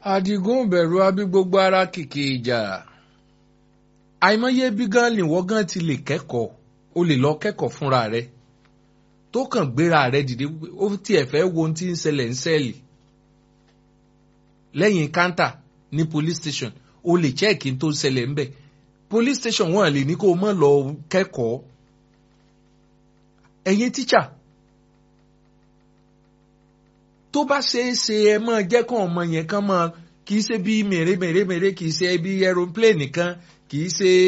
Àdìgún bẹ̀rù abí gbogbo ara kìkì ìjà. Àìmọye bí gan nìwọ gan ti lè kẹ́kọ̀ọ́, o lè lọ kẹ́kọ̀ọ́ fúnra rẹ. Tó kàn gbéra rẹ dìde, ó tiẹ̀ fẹ́ wo ohun tí ń ṣẹlẹ̀ ń sẹ́ẹ̀lì. Lẹ́yìn kántà ní police station, o lè chẹ́ẹ̀kì tó ń ṣẹlẹ̀ ń bẹ̀. Police station wọ́n lè ní kó o mọ̀ lọ kẹ́kọ̀ọ́. Ẹ̀yin tíṣà, tó bá ṣeé ṣe ẹ máa jẹ́ kàn ọmọ yẹn kan máa kì í ṣe bí mèremèremère kì í ṣe bí aeroplane nìkan kì í ṣe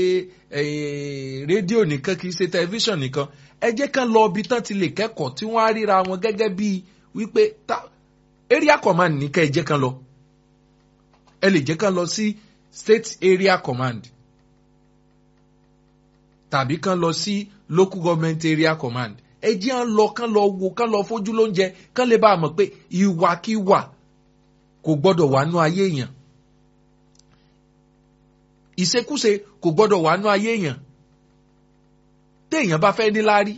rédíò nìkan kì í ṣe tẹlifíṣàn nìkan ẹ jẹ́ kàn lọ ibi tán ti lè kẹ́kọ̀ọ́ tí wọ́n á ríra wọn gẹ́gẹ́ bí wípé area command ní kẹ́ ẹ jẹ́ kàn lọ ẹ lè jẹ́ kàn lọ sí state area command tàbí kàn lọ sí local government area command ẹ jẹ́ à ń lọ kán lọ wo kán lọ fojú lóúnjẹ kán lè bá a mọ̀ pé ìwàkiwà kò gbọ́dọ̀ wà nú ayé èèyàn ìṣekúṣe kò gbọ́dọ̀ wà nú ayé èèyàn téèyàn bá fẹ́ níláárí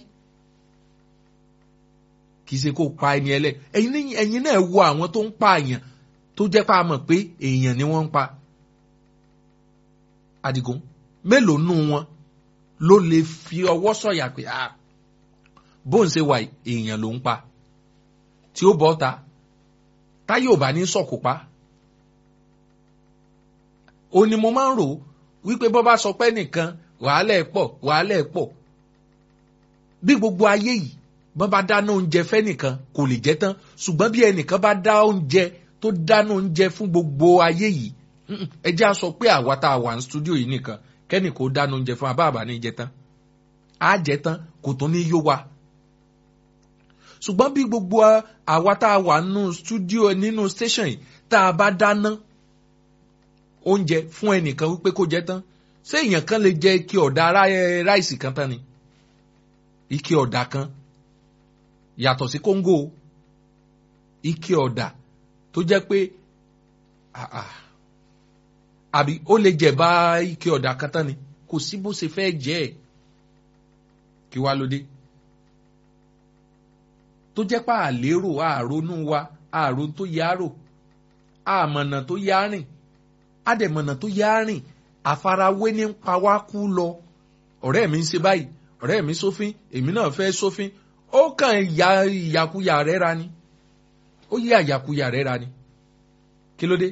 kì í ṣe kó pa ẹni ẹlẹ́ ẹ̀yin náà wo àwọn tó ń pa èèyàn tó jẹ́ pé a mọ̀ pé èèyàn ni wọ́n ń pa Àdìgún mélòó nú wọn ló lè fi ọwọ́ sọ̀yà pé bóun ṣe wà èèyàn ló ń pa tí ó bọ́ ta táyé ò bá ní sọ̀kò pa. Ó ní mo máa ń rò wípé bọ́ bá sọ pé nìkan wàhálà ẹ̀ pọ̀ bí gbogbo ayé yìí bọ́ bá dáná oúnjẹ fẹ́ nìkan kò lè jẹ́ tán ṣùgbọ́n bí ẹnìkan bá dá oúnjẹ tó dáná oúnjẹ fún gbogbo ayé yìí ẹ jẹ́ á sọ pé àwa tá a wà ní stúdíò yìí nìkan kẹ́nìkan ó dáná oúnjẹ fún abáàbá ní jẹ tán á jẹ tán kò tó ní yó wa. Ṣùgbọ́n bí gbogbo àwa tá a wà nínú stúdíò nínú station yìí tá a bá dáná oúnjẹ fún ẹnìkan wípé kó jẹ tán ṣé èèyàn kan lè jẹ ike ọ̀dà ráìsì kan tán ni ike ọ̀dà kan yàtọ̀ sí kóńgò ike ọ̀dà tó jẹ́ pé àbí ó lè jẹ bá ike ọ̀dà kan tán ni kò sí bó ṣe fẹ́ jẹ́ ẹ̀ kí wá ló dé tó jẹ́ pé àlérò àrònú wa àròn tó yárò àmọ̀nà tó yárìn àdẹ̀mọ̀nà tó yárìn àfarawé ní pa wá kú lọ ọ̀rẹ́ mi ń ṣe báyìí ọ̀rẹ́ mi sófin èmi náà fẹ́ sófin ó kàn ya ìyàkuyà rẹ̀ ra ni ó yí àyàkuyà rẹ̀ ra ni kí ló dé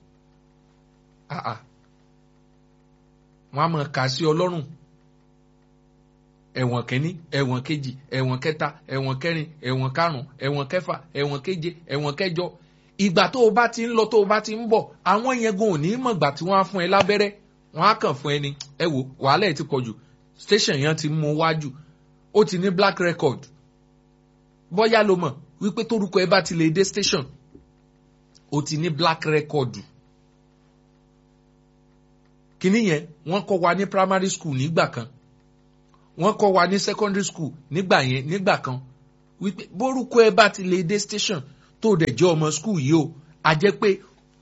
wọ́n á mọ̀ kà sí ọlọ́run ẹ̀wọ̀n kẹ́ni ẹ̀wọ̀n kejì ẹ̀wọ̀n kẹta ẹ̀wọ̀n kẹrin ẹ̀wọ̀n karùn-ún ẹ̀wọ̀n kẹfà ẹ̀wọ̀n keje ẹ̀wọ̀n kẹjọ ìgbà tó o bá ti ń lọ tó o bá ti ń bọ̀ àwọn yẹn gan ò ní mọ̀ gbà tí wọ́n á fún ẹ lábẹ́rẹ́ wọ́n á kàn fún ẹ ní ẹ wò wàhálà ẹ ti pọ̀ jù station yẹn ti mú wájú ó ti ní black record bóyá ló mọ̀ wípé tórúkọ ẹ bá ti lè dé station ó ti ní black record kíní yẹn wọ́n kọ́ wa ní primary school nígbà kan wọ́n kọ́ wa ní secondary school nígbà kan wípé bórúkọ ẹ bá ti lè dé station tó dẹ̀ jẹ́ ọmọ school yìí o a jẹ́ pé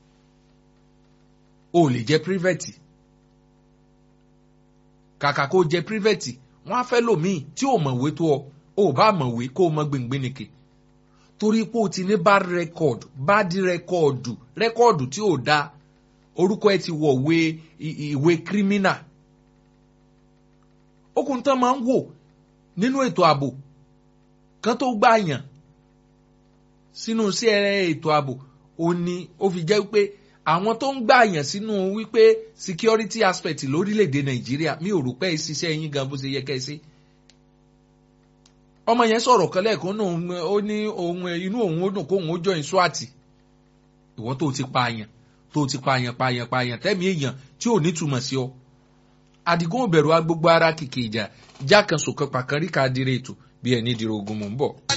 o lè jẹ́ private kàkà kó jẹ́ private wọ́n á fẹ́ lòmíì tí ò mọ̀wé tó o bá mọ̀wé kó o mọ gbìngbìnìkè torí pé o ti ní bad rẹ́kọ̀dù tí ò dáa orúkọ ẹ ti wọ̀ ìwé criminal okùn tán máa ń wò nínú ètò ààbò kan tó gbà yàn sínú sí ètò ààbò ó ní ó fi jẹ́ wípé àwọn tó ń gbà yàn sínú wípé security aspect lórílẹ̀‐èdè Nàìjíríà mi ò rò pé ìṣiṣẹ́ yín gan bó ṣe yẹ kẹ́ ẹ sí. ọmọ yẹn sọ̀rọ̀ kan lẹ́ẹ̀kan náà ó ní inú òun ó dùn kóun ó join SWAT ìwọ tó ti pààyàn tẹ́mi èèyàn tí ò ní túmọ̀ sí ọ. Àdìgún bẹ̀rù agbogbo ara kìkì ìjà jákànsó kan pàkàrí ká dire ètò bí ẹni dìrò ogun mò ń bọ̀.